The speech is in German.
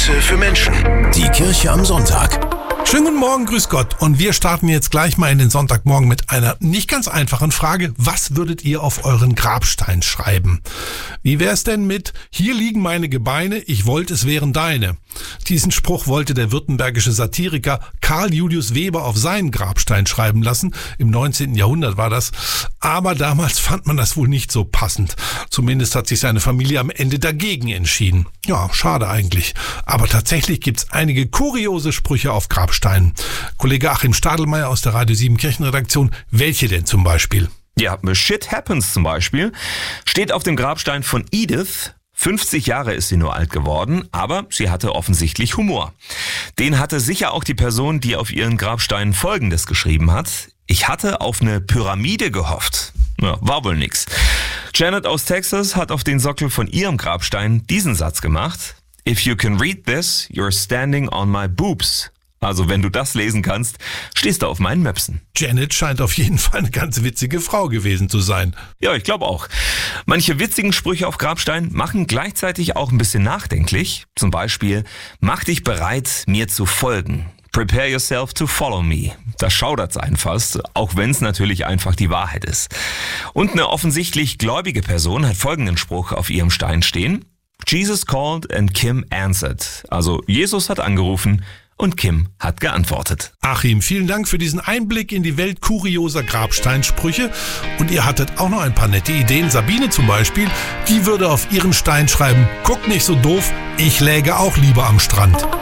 Münze für Menschen. Die Kirche am Sonntag. Schönen guten Morgen, grüß Gott. Und wir starten jetzt gleich mal in den Sonntagmorgen mit einer nicht ganz einfachen Frage. Was würdet ihr auf euren Grabstein schreiben? Wie wär's denn mit: Hier liegen meine Gebeine, ich wollte es wären deine? Diesen Spruch wollte der württembergische Satiriker Karl Julius Weber auf seinen Grabstein schreiben lassen. Im 19. Jahrhundert war das. Aber damals fand man das wohl nicht so passend. Zumindest hat sich seine Familie am Ende dagegen entschieden. Ja, schade eigentlich. Aber tatsächlich gibt's einige kuriose Sprüche auf Grabsteinen. Kollege Achim Stadelmeier aus der Radio 7 Kirchenredaktion. Welche denn zum Beispiel? Ja, Shit Happens zum Beispiel steht auf dem Grabstein von Edith. 50 Jahre ist sie nur alt geworden, aber sie hatte offensichtlich Humor. Den hatte sicher auch die Person, die auf ihren Grabsteinen Folgendes geschrieben hat: Ich hatte auf eine Pyramide gehofft. Ja, war wohl nix. Janet aus Texas hat auf den Sockel von ihrem Grabstein diesen Satz gemacht: If you can read this, you're standing on my boobs. Also wenn du das lesen kannst, stehst du auf meinen Möpsen. Janet scheint auf jeden Fall eine ganz witzige Frau gewesen zu sein. Ja, ich glaube auch. Manche witzigen Sprüche auf Grabstein machen gleichzeitig auch ein bisschen nachdenklich. Zum Beispiel: Mach dich bereit, mir zu folgen. Prepare yourself to follow me. Da schaudert's einen fast, auch wenn es natürlich einfach die Wahrheit ist. Und eine offensichtlich gläubige Person hat folgenden Spruch auf ihrem Stein stehen: Jesus called and Kim answered. Also Jesus hat angerufen und Kim hat geantwortet. Achim, vielen Dank für diesen Einblick in die Welt kurioser Grabsteinsprüche. Und ihr hattet auch noch ein paar nette Ideen. Sabine zum Beispiel, die würde auf ihren Stein schreiben: Guck nicht so doof, ich läge auch lieber am Strand.